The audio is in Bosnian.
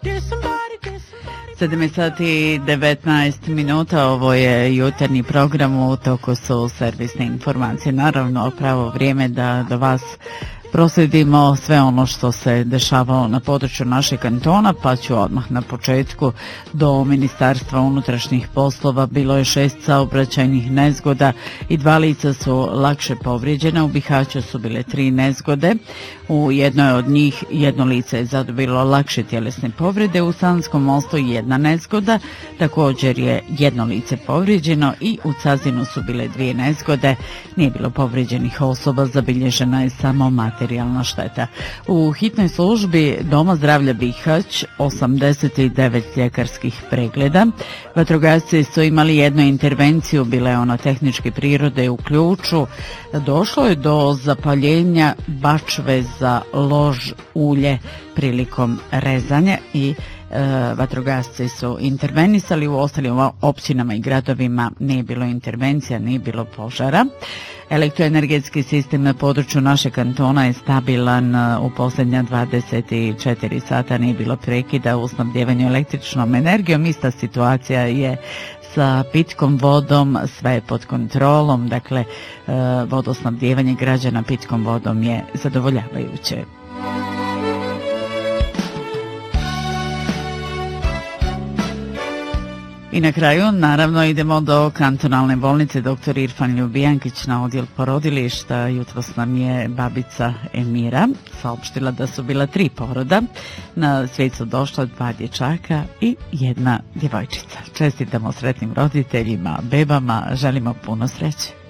7:19, ovo je jutarnji program, u toku su servisne informacije. Naravno, pravo vrijeme da do vas prosledimo sve ono što se dešavalo na području našeg kantona, pa ću odmah na početku. Do Ministarstva unutrašnjih poslova bilo je 6 saobraćajnih nezgoda i 2 lica su lakše povrijeđena. U Bihaću su bile 3 nezgode. U jednoj od njih jedno lice je zadobilo lakše tjelesne povrede. U Sanskom mostu 1 nezgoda, također je jedno lice povrijeđeno i u Cazinu su bile 2 nezgode. Nije bilo povrijeđenih osoba, zabilježena je samo materijalna šteta. U hitnoj službi Doma zdravlja Bihać 89 ljekarskih pregleda. Vatrogasci su imali jednu intervenciju, bila je ona tehničke prirode u ključu. Došlo je do zapaljenja bačve za lož ulje prilikom rezanja i vatrogasci su intervenisali. U ostalim općinama i gradovima nije bilo intervencija, nije bilo požara. Elektroenergetski sistem na području našeg kantona je stabilan. U posljednja 24 sata nije bilo prekida u snabdjevanju električnom energijom. Ista situacija je sa pitkom vodom, sve je pod kontrolom, dakle vodosnabdjevanje građana pitkom vodom je zadovoljavajuće. I na kraju, naravno, idemo do kantonalne bolnice. Dr. Irfan Ljubijankić na odjel porodilišta. Jutros nam je babica Emira saopštila da su bila 3 poroda. Na svijet su došla 2 dječaka i 1 djevojčica. Čestitamo sretnim roditeljima, bebama, želimo puno sreće.